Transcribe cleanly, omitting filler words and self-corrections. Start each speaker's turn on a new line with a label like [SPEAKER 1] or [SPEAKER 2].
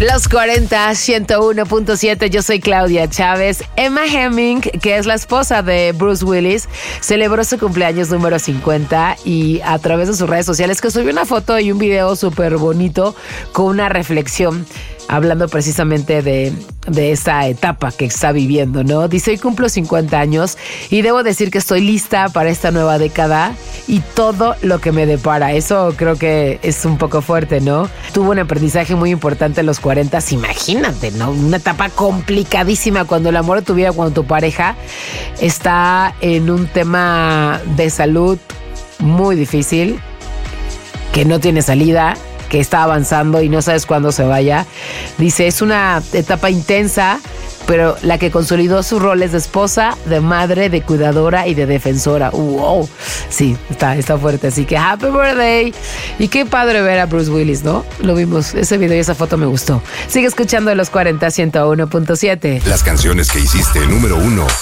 [SPEAKER 1] Los 40, 101.7, yo soy Claudia Chávez. Emma Hemming, que es la esposa de Bruce Willis, celebró su cumpleaños número 50 y a través de sus redes sociales que subió una foto y un video súper bonito con una reflexión hablando precisamente de esta etapa que está viviendo, ¿no? Dice, hoy cumplo 50 años y debo decir que estoy lista para esta nueva década y todo lo que me depara. Eso creo que es un poco fuerte, ¿no? Tuvo un aprendizaje muy importante en los 40, imagínate, ¿no? Una etapa complicadísima cuando el amor de tu vida, cuando tu pareja está en un tema de salud muy difícil, que no tiene salida, que está avanzando y no sabes cuándo se vaya. Dice, es una etapa intensa, pero la que consolidó sus roles de esposa, de madre, de cuidadora y de defensora. ¡Wow! Sí, está fuerte. Así que happy birthday. Y qué padre ver a Bruce Willis, ¿no? Lo vimos, ese video y esa foto me gustó. Sigue escuchando Los 40, 101.7.
[SPEAKER 2] Las canciones que hiciste número 1